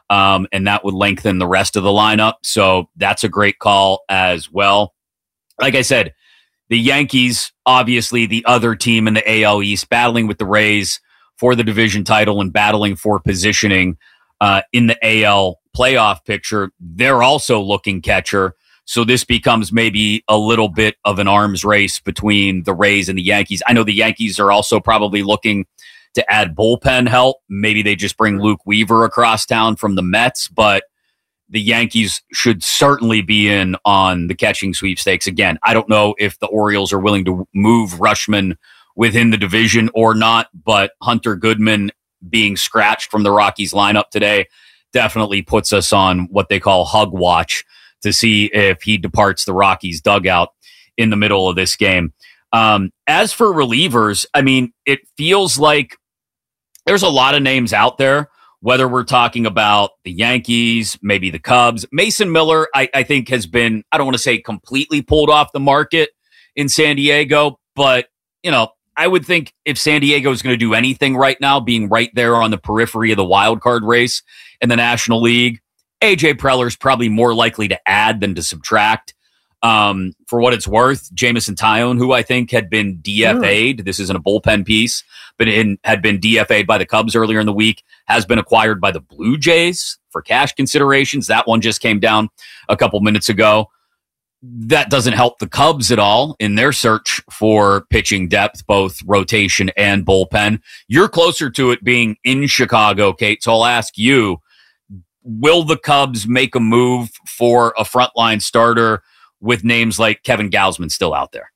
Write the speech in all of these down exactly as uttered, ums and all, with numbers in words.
um, and that would lengthen the rest of the lineup. So that's a great call as well. Like I said, the Yankees, obviously the other team in the A L East, battling with the Rays for the division title and battling for positioning uh, in the A L playoff picture. They're also looking catcher. So this becomes maybe a little bit of an arms race between the Rays and the Yankees. I know the Yankees are also probably looking to add bullpen help. Maybe they just bring Luke Weaver across town from the Mets, but the Yankees should certainly be in on the catching sweepstakes. Again, I don't know if the Orioles are willing to move Rutschman within the division or not, but Hunter Goodman being scratched from the Rockies lineup today definitely puts us on what they call hug watch to see if he departs the Rockies dugout in the middle of this game. Um, as for relievers, I mean, it feels like there's a lot of names out there, whether we're talking about the Yankees, maybe the Cubs. Mason Miller, I, I think, has been, I don't want to say completely pulled off the market in San Diego, but, you know, I would think if San Diego is going to do anything right now, being right there on the periphery of the wild card race in the National League, A J Preller's probably more likely to add than to subtract. Um, for what it's worth, Jameson Taillon, who I think had been D F A'd, this isn't a bullpen piece, but in, had been D F A'd by the Cubs earlier in the week, has been acquired by the Blue Jays for cash considerations. That one just came down a couple minutes ago. That doesn't help the Cubs at all in their search for pitching depth, both rotation and bullpen. You're closer to it being in Chicago, Kate, so I'll ask you, will the Cubs make a move for a frontline starter with names like Kevin Gausman still out there?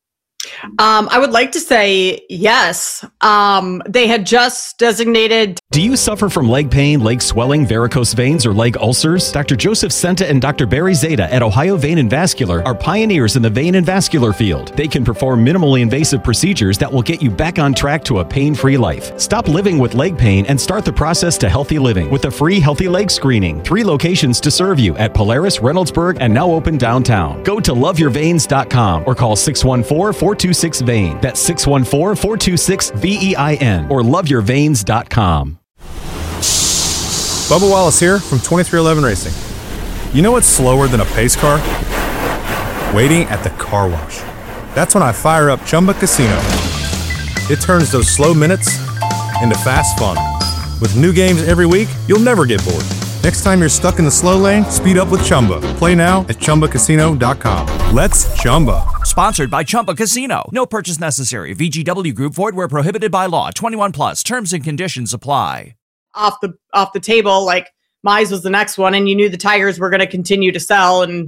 Um, I would like to say yes. Um, they had just designated. Do you suffer from leg pain, leg swelling, varicose veins, or leg ulcers? Doctor Joseph Senta and Doctor Barry Zeta at Ohio Vein and Vascular are pioneers in the vein and vascular field. They can perform minimally invasive procedures that will get you back on track to a pain-free life. Stop living with leg pain and start the process to healthy living with a free Healthy Leg Screening. Three locations to serve you at Polaris, Reynoldsburg, and now open downtown. Go to love your veins dot com or call six one four, four two six, V E I N. That's six one four, four two six, V E I N or love your veins dot com. Bubba Wallace here from twenty-three eleven Racing. You know what's slower than a pace car? Waiting at the car wash. That's when I fire up Chumba Casino. It turns those slow minutes into fast fun. With new games every week, you'll never get bored. Next time you're stuck in the slow lane, speed up with Chumba. Play now at chumba casino dot com. Let's Chumba. Sponsored by Chumba Casino. No purchase necessary. V G W Group. Void where prohibited by law. twenty-one plus. Terms and conditions apply. Off the off the table, like Mize was the next one, and you knew the Tigers were going to continue to sell, and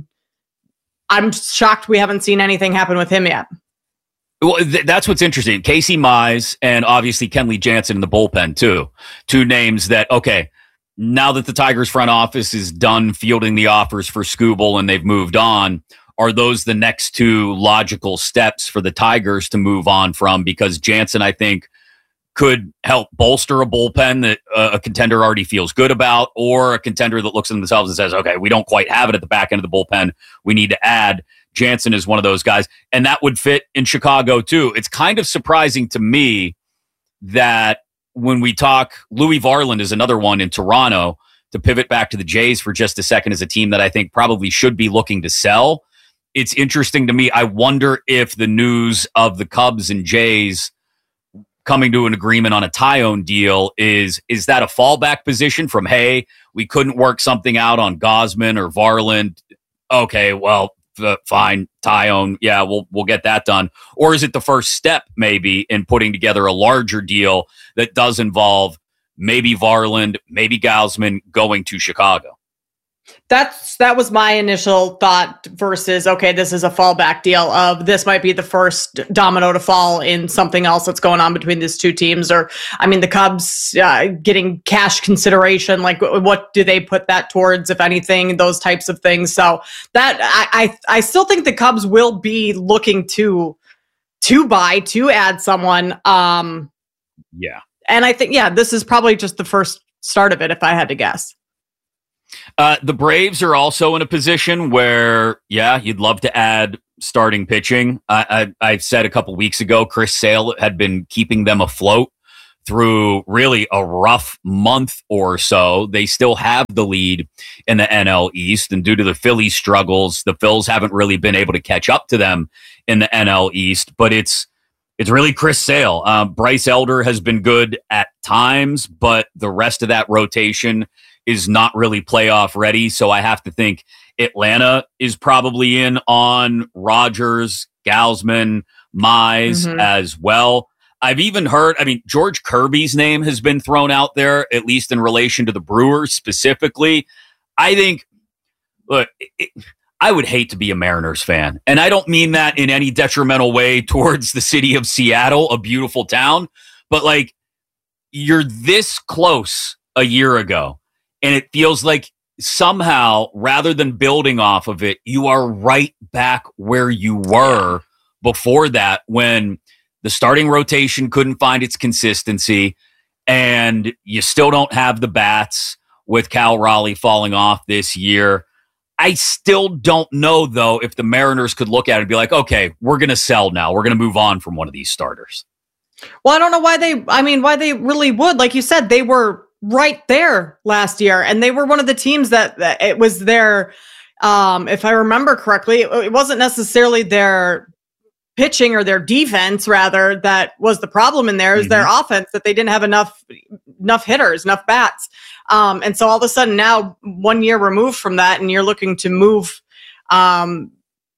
I'm shocked we haven't seen anything happen with him yet. Well, th- that's what's interesting. Casey Mize and obviously Kenley Jansen in the bullpen too. Two names that, okay, now that the Tigers front office is done fielding the offers for Skubal and they've moved on, are those the next two logical steps for the Tigers to move on from? Because Jansen, I think, could help bolster a bullpen that uh, a contender already feels good about, or a contender that looks at themselves and says, okay, we don't quite have it at the back end of the bullpen. We need to add. Jansen is one of those guys, and that would fit in Chicago too. It's kind of surprising to me that when we talk, Louis Varland is another one in Toronto, to pivot back to the Jays for just a second, as a team that I think probably should be looking to sell. It's interesting to me. I wonder if the news of the Cubs and Jays coming to an agreement on a Taillon deal is, is that a fallback position from, hey, we couldn't work something out on Gausman or Varland. Okay, well, f- fine, Taillon, yeah, we'll we'll get that done. Or is it the first step maybe in putting together a larger deal that does involve maybe Varland, maybe Gausman going to Chicago? That's that was my initial thought versus, okay, this is a fallback deal of this might be the first domino to fall in something else that's going on between these two teams. Or, I mean, the Cubs uh, getting cash consideration, like what do they put that towards, if anything, those types of things. So that I I, I still think the Cubs will be looking to to buy, to add someone. Um, yeah. And I think, yeah, this is probably just the first start of it, if I had to guess. Uh, the Braves are also in a position where, yeah, you'd love to add starting pitching. I, I, I said a couple weeks ago, Chris Sale had been keeping them afloat through really a rough month or so. They still have the lead in the N L East, and due to the Phillies' struggles, the Phils haven't really been able to catch up to them in the N L East. But it's it's really Chris Sale. Uh, Bryce Elder has been good at times, but the rest of that rotation is not really playoff ready. So I have to think Atlanta is probably in on Rogers, Gausman, Mize mm-hmm. as well. I've even heard, I mean, George Kirby's name has been thrown out there, at least in relation to the Brewers specifically. I think, look, it, I would hate to be a Mariners fan. And I don't mean that in any detrimental way towards the city of Seattle, a beautiful town. But, like, you're this close a year ago, and it feels like somehow, rather than building off of it, you are right back where you were before that, when the starting rotation couldn't find its consistency, and you still don't have the bats with Cal Raleigh falling off this year. I still don't know, though, if the Mariners could look at it and be like, okay, we're going to sell now. We're going to move on from one of these starters. Well, I don't know why they, I mean, why they really would. Like you said, they were right there last year, and they were one of the teams that, that it was their, um, if I remember correctly, it, it wasn't necessarily their pitching or their defense, rather, that was the problem in there. Is mm-hmm. their offense, that they didn't have enough enough hitters, enough bats. Um, and so all of a sudden now, one year removed from that, and you're looking to move um,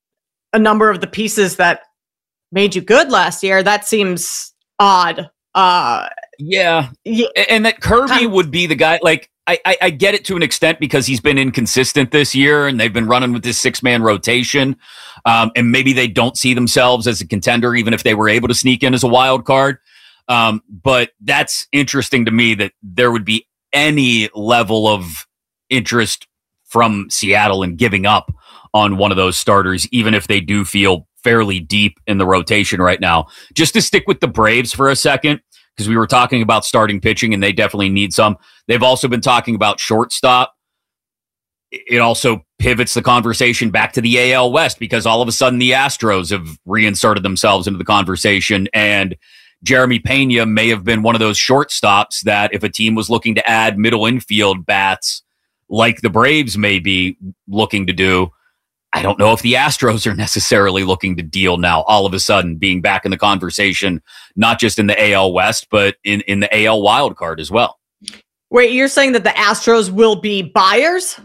a number of the pieces that made you good last year. That seems odd. Uh, yeah. yeah. And that Kirby would be the guy, like, I, I, I get it to an extent because he's been inconsistent this year, and they've been running with this six-man rotation. Um, and maybe they don't see themselves as a contender, even if they were able to sneak in as a wild card. Um, but that's interesting to me that there would be any level of interest from Seattle in giving up on one of those starters, even if they do feel fairly deep in the rotation right now. Just to stick with the Braves for a second, because we were talking about starting pitching, and they definitely need some. They've also been talking about shortstop. It also pivots the conversation back to the A L West, because all of a sudden the Astros have reinserted themselves into the conversation, and Jeremy Pena may have been one of those shortstops that, if a team was looking to add middle infield bats like the Braves may be looking to do, I don't know if the Astros are necessarily looking to deal now, all of a sudden being back in the conversation, not just in the A L West, but in, in the A L wildcard as well. Wait, you're saying that the Astros will be buyers?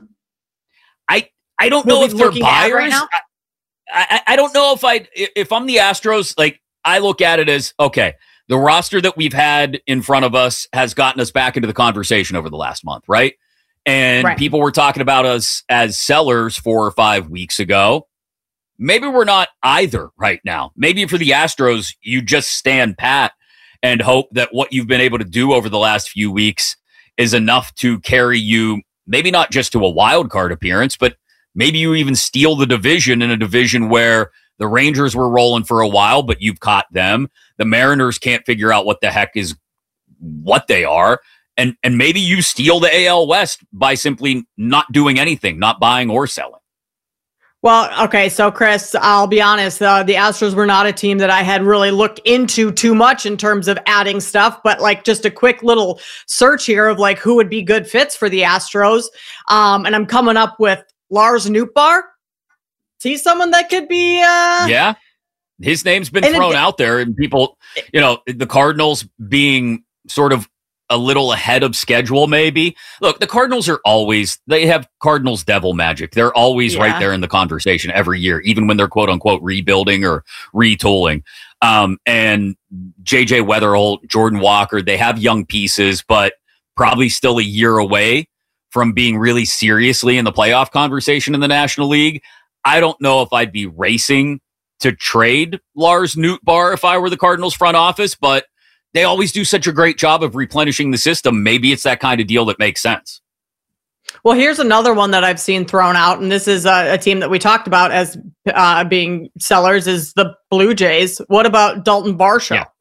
I I don't will know if they're buyers. Right now? I, I, I don't know if I if I'm the Astros, like, I look at it as, okay, the roster that we've had in front of us has gotten us back into the conversation over the last month, right? And right. people were talking about us as sellers four or five weeks ago. Maybe we're not either right now. Maybe for the Astros, you just stand pat and hope that what you've been able to do over the last few weeks is enough to carry you, maybe not just to a wild card appearance, but maybe you even steal the division, in a division where the Rangers were rolling for a while, but you've caught them. The Mariners can't figure out what the heck is what they are. And and maybe you steal the A L West by simply not doing anything, not buying or selling. Well, okay, so Chris, I'll be honest, uh, the Astros were not a team that I had really looked into too much in terms of adding stuff, but like just a quick little search here of like who would be good fits for the Astros. Um, and I'm coming up with Lars Nootbaar. Is he someone that could be... Uh, yeah, his name's been thrown it, out there, and people, you know, the Cardinals being sort of a little ahead of schedule, maybe. Look, the Cardinals are always, they have Cardinals devil magic. They're always yeah. right there in the conversation every year, even when they're quote unquote rebuilding or retooling. Um, and J J Weatherholt, Jordan Walker, they have young pieces, but probably still a year away from being really seriously in the playoff conversation in the National League. I don't know if I'd be racing to trade Lars Nootbaar if I were the Cardinals front office, but they always do such a great job of replenishing the system. Maybe it's that kind of deal that makes sense. Well, here's another one that I've seen thrown out, and this is a, a team that we talked about as uh, being sellers, is the Blue Jays. What about Dalton Varsho? Yeah.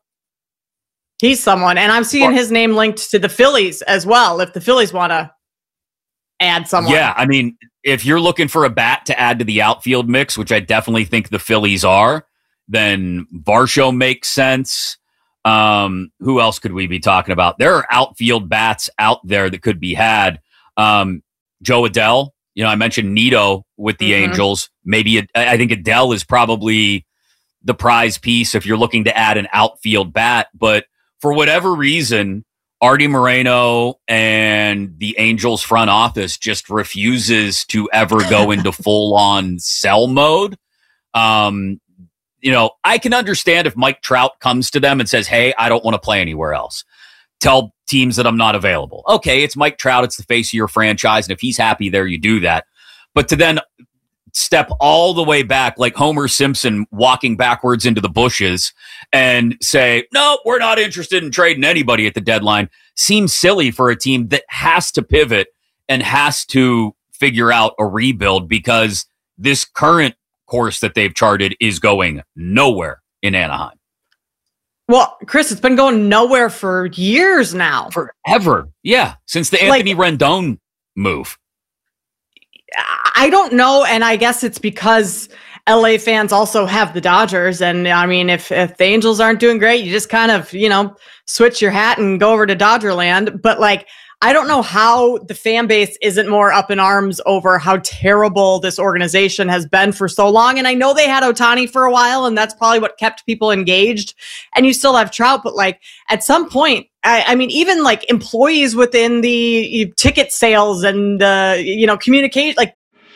He's someone, and I'm seeing his name linked to the Phillies as well, if the Phillies want to add someone. Yeah, I mean, if you're looking for a bat to add to the outfield mix, which I definitely think the Phillies are, then Varsho makes sense. Um, who else could we be talking about? There are outfield bats out there that could be had. Um, Joe Adell, you know, I mentioned Nito with the mm-hmm. Angels. Maybe I think Adell is probably the prize piece if you're looking to add an outfield bat. But for whatever reason, Artie Moreno and the Angels front office just refuses to ever go into full-on sell mode. Um, you know, I can understand if Mike Trout comes to them and says, hey, I don't want to play anywhere else. Tell teams that I'm not available. Okay, it's Mike Trout. It's the face of your franchise. And if he's happy there, you do that. But to then step all the way back like Homer Simpson walking backwards into the bushes and say, no, we're not interested in trading anybody at the deadline seems silly for a team that has to pivot and has to figure out a rebuild because this current course that they've charted is going nowhere in Anaheim. Well, Chris, it's been going nowhere for years now. Forever. Yeah. Since the Anthony like, Rendon move. I don't know. And I guess it's because L A fans also have the Dodgers. And I mean, if, if the Angels aren't doing great, you just kind of, you know, switch your hat and go over to Dodger land. But like, I don't know how the fan base isn't more up in arms over how terrible this organization has been for so long. And I know they had Ohtani for a while, and that's probably what kept people engaged. And you still have Trout, but like at some point, I, I mean, even like employees within the ticket sales and the, you know, communicate, like.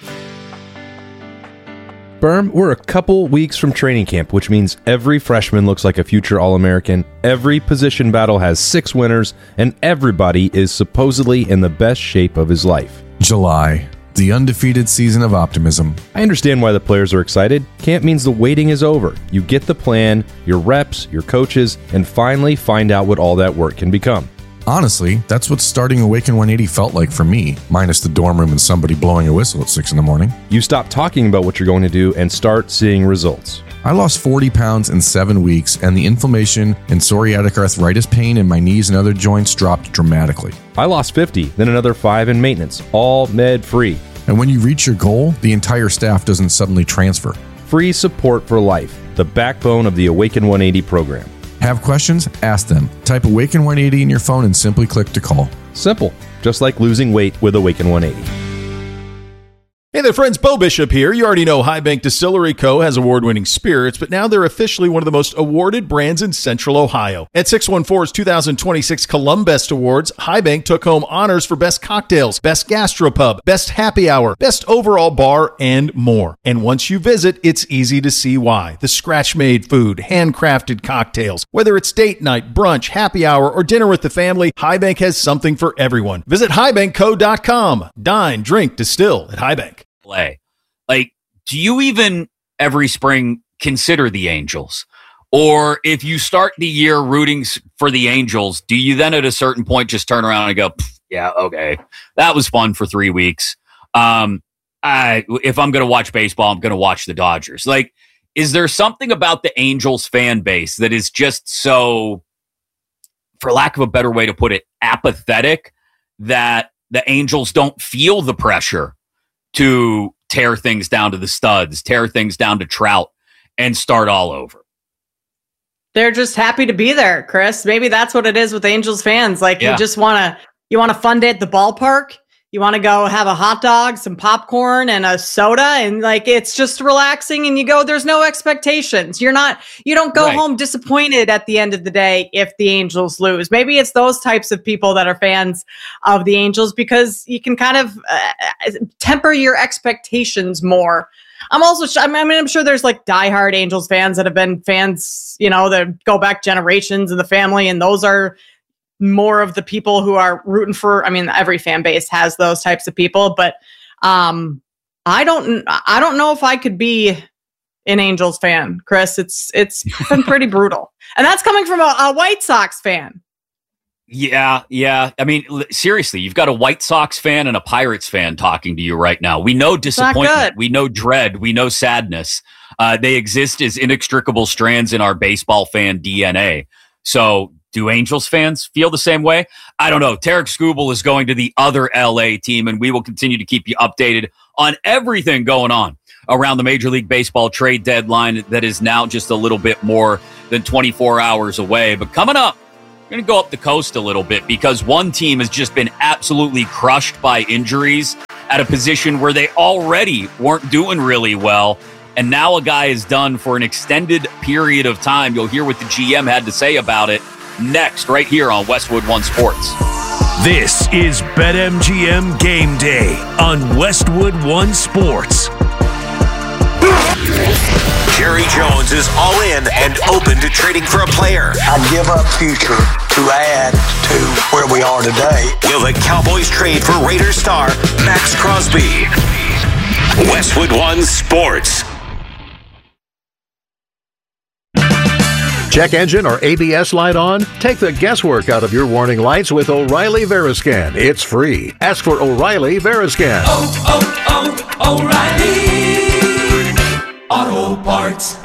Berm, we're a couple weeks from training camp, which means every freshman looks like a future All-American, every position battle has six winners, and everybody is supposedly in the best shape of his life. July, the undefeated season of optimism. I understand why the players are excited. Camp means the waiting is over. You get the plan, your reps, your coaches, and finally find out what all that work can become. Honestly, that's what starting Awaken one eighty felt like for me, minus the dorm room and somebody blowing a whistle at six in the morning. You stop talking about what you're going to do and start seeing results. I lost forty pounds in seven weeks, and the inflammation and psoriatic arthritis pain in my knees and other joints dropped dramatically. I lost fifty, then another five in maintenance, all med-free. And when you reach your goal, the entire staff doesn't suddenly transfer. Free support for life, the backbone of the Awaken one eighty program. Have questions? Ask them. Type Awaken one eighty in your phone and simply click to call. Simple, just like losing weight with Awaken one eighty. Hey there, friends. Bo Bishop here. You already know High Bank Distillery Co. has award-winning spirits, but now they're officially one of the most awarded brands in Central Ohio. At six one four's two thousand twenty-six Columbest Awards, High Bank took home honors for Best Cocktails, Best Gastropub, Best Happy Hour, Best Overall Bar, and more. And once you visit, it's easy to see why. The scratch-made food, handcrafted cocktails, whether it's date night, brunch, happy hour, or dinner with the family, High Bank has something for everyone. Visit high bank co dot com. Dine, drink, distill at High Bank. Play. Like, do you even every spring consider the Angels? Or if you start the year rooting for the Angels, do you then at a certain point just turn around and go, yeah, okay, that was fun for three weeks. Um, I, if I'm going to watch baseball, I'm going to watch the Dodgers. Like, is there something about the Angels fan base that is just so, for lack of a better way to put it, apathetic that the Angels don't feel the pressure to tear things down to the studs, tear things down to Trout, and start all over? They're just happy to be there, Chris. Maybe that's what it is with Angels fans. Like yeah. you just want to, you want a fun day at the ballpark. You want to go have a hot dog, some popcorn, and a soda, and like it's just relaxing. And you go, there's no expectations. You're not, you don't go right. home disappointed at the end of the day if the Angels lose. Maybe it's those types of people that are fans of the Angels because you can kind of uh, temper your expectations more. I'm also, I mean, I'm sure there's like diehard Angels fans that have been fans, you know, that go back generations in the family, and those are more of the people who are rooting for, I mean, every fan base has those types of people, but um, I don't, I don't know if I could be an Angels fan, Chris. It's, it's been pretty brutal. And that's coming from a, a White Sox fan. Yeah. Yeah. I mean, seriously, you've got a White Sox fan and a Pirates fan talking to you right now. We know disappointment. We know dread. We know sadness. Uh, they exist as inextricable strands in our baseball fan D N A. So, do Angels fans feel the same way? I don't know. Tarek Skubal is going to the other L A team, and we will continue to keep you updated on everything going on around the Major League Baseball trade deadline that is now just a little bit more than twenty-four hours away. But coming up, we're going to go up the coast a little bit because one team has just been absolutely crushed by injuries at a position where they already weren't doing really well. And now a guy is done for an extended period of time. You'll hear what the G M had to say about it next, right here on Westwood One Sports. This is BetMGM Game Day on Westwood One Sports. Jerry Jones is all in and open to trading for a player. I'd give up future to add to where we are today. Will the Cowboys trade for Raiders star Max Crosby? Westwood One Sports. Check engine or A B S light on? Take the guesswork out of your warning lights with O'Reilly Veriscan. It's free. Ask for O'Reilly Veriscan. Oh, oh, oh, O'Reilly Auto Parts.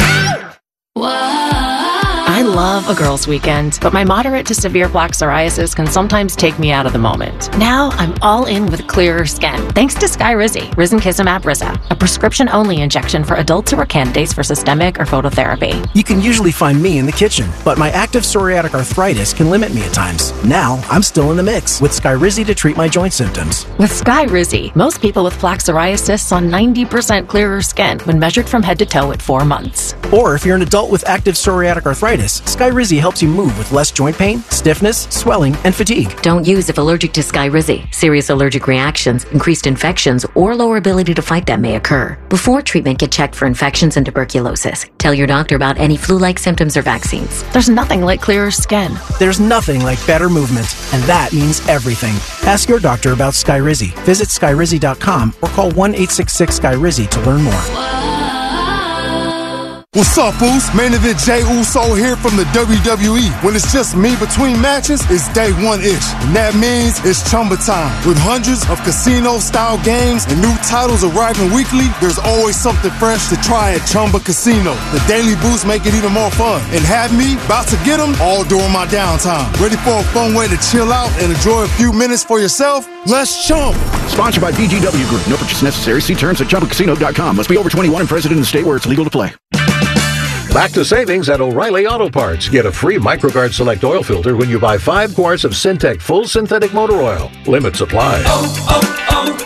I love a girls' weekend, but my moderate to severe plaque psoriasis can sometimes take me out of the moment. Now I'm all in with clearer skin, thanks to Skyrizi, Risankizumab Riza, a prescription-only injection for adults who are candidates for systemic or phototherapy. You can usually find me in the kitchen, but my active psoriatic arthritis can limit me at times. Now I'm still in the mix with Skyrizi to treat my joint symptoms. With Skyrizi, most people with plaque psoriasis saw ninety percent clearer skin when measured from head to toe at four months. Or if you're an adult with active psoriatic arthritis, Skyrizi helps you move with less joint pain, stiffness, swelling, and fatigue. Don't use if allergic to Skyrizi. Serious allergic reactions, increased infections, or lower ability to fight them may occur. Before treatment, get checked for infections and tuberculosis. Tell your doctor about any flu-like symptoms or vaccines. There's nothing like clearer skin. There's nothing like better movement, and that means everything. Ask your doctor about Skyrizi. Visit Skyrizi dot com or call one eight six six Skyrizi to learn more. What's up, Uso? Main event Jey Uso here from the W W E. When it's just me between matches, it's day one-ish. And that means it's Chumba time. With hundreds of casino-style games and new titles arriving weekly, there's always something fresh to try at Chumba Casino. The daily boosts make it even more fun. And have me about to get them all during my downtime. Ready for a fun way to chill out and enjoy a few minutes for yourself? Let's Chumba. Sponsored by B G W Group. No purchase necessary. See terms at Chumba Casino dot com. Must be over twenty-one and present in the state where it's legal to play. Back to savings at O'Reilly Auto Parts. Get a free MicroGuard Select Oil Filter when you buy five quarts of Syntec Full Synthetic Motor Oil. Limit supply. Oh,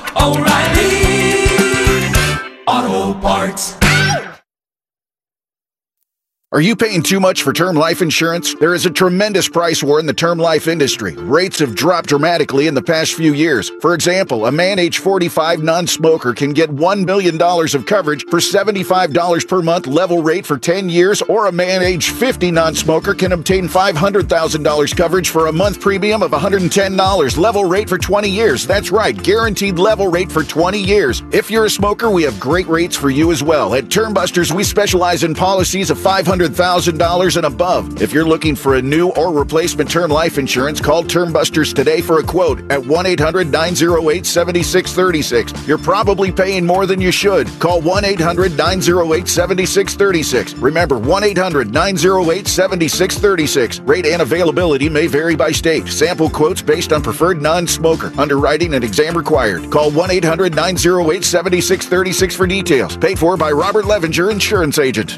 oh, oh, O'Reilly Auto Parts. Are you paying too much for term life insurance? There is a tremendous price war in the term life industry. Rates have dropped dramatically in the past few years. For example, a man age forty-five non-smoker can get one million dollars of coverage for seventy-five dollars per month level rate for ten years, or a man age fifty non-smoker can obtain five hundred thousand dollars coverage for a month premium of one hundred ten dollars level rate for twenty years. That's right, guaranteed level rate for twenty years. If you're a smoker, we have great rates for you as well. At Term Busters, we specialize in policies of five hundred thousand dollars and above. If you're looking for a new or replacement term life insurance, call Term Busters today for a quote at one eight hundred nine oh eight seven six three six. You're probably paying more than you should. Call one eight hundred nine oh eight seven six three six. Remember, one eight hundred nine oh eight seven six three six. Rate and availability may vary by state. Sample quotes based on preferred non-smoker. Underwriting and exam required. Call one eight hundred nine oh eight seven six three six for details. Paid for by Robert Levinger, Insurance Agent.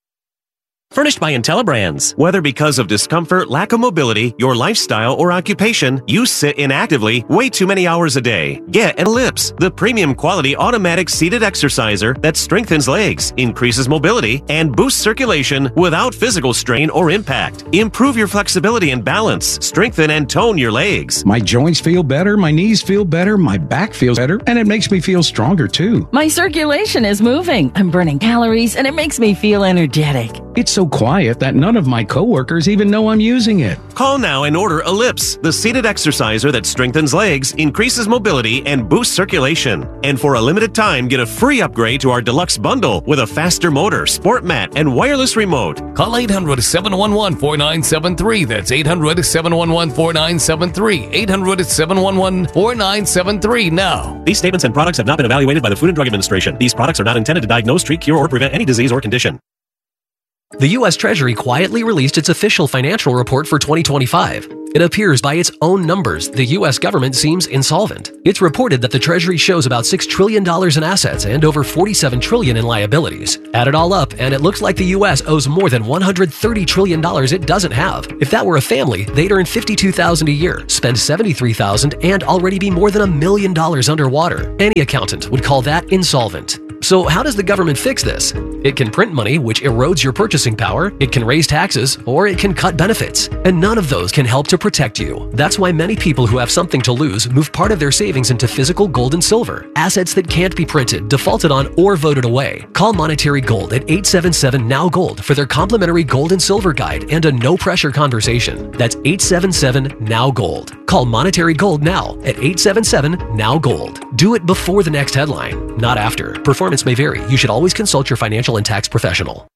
Furnished by IntelliBrands. Whether because of discomfort, lack of mobility, your lifestyle, or occupation, you sit inactively way too many hours a day. Get an Ellipse, the premium quality automatic seated exerciser that strengthens legs, increases mobility, and boosts circulation without physical strain or impact. Improve your flexibility and balance. Strengthen and tone your legs. My joints feel better, my knees feel better, my back feels better, and it makes me feel stronger too. My circulation is moving. I'm burning calories, and it makes me feel energetic. It's so quiet that none of my coworkers even know I'm using it. Call now and order Ellipse, the seated exerciser that strengthens legs, increases mobility, and boosts circulation. And for a limited time, get a free upgrade to our deluxe bundle with a faster motor, sport mat, and wireless remote. Call eight hundred seven one one four nine seven three. That's eight hundred seven one one four nine seven three. eight hundred seven one one four nine seven three now. These statements and products have not been evaluated by the Food and Drug Administration. These products are not intended to diagnose, treat, cure, or prevent any disease or condition. The U S Treasury quietly released its official financial report for twenty twenty-five. It appears by its own numbers the U S government seems insolvent. It's reported that the Treasury shows about six trillion dollars in assets and over forty-seven trillion dollars in liabilities. Add it all up, and it looks like the U S owes more than one hundred thirty trillion dollars it doesn't have. If that were a family, they'd earn fifty-two thousand dollars a year, spend seventy-three thousand dollars, and already be more than a million dollars underwater. Any accountant would call that insolvent. So how does the government fix this? It can print money, which erodes your purchasing power, it can raise taxes, or it can cut benefits. And none of those can help to protect you. That's why many people who have something to lose move part of their savings into physical gold and silver, assets that can't be printed, defaulted on, or voted away. Call Monetary Gold at eight seven seven N O W Gold for their complimentary gold and silver guide and a no-pressure conversation. That's eight seven seven N O W Gold. Call Monetary Gold now at eight seven seven N O W Gold. Do it before the next headline, not after. Performance may vary. You should always consult your financial and tax professional.